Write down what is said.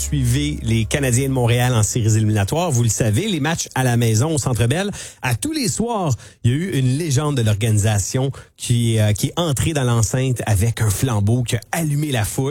Suivez les Canadiens de Montréal en séries éliminatoires. Vous le savez, les matchs à la maison au Centre Bell. À tous les soirs, il y a eu une légende de l'organisation qui est entrée dans l'enceinte avec un flambeau qui a allumé la foule.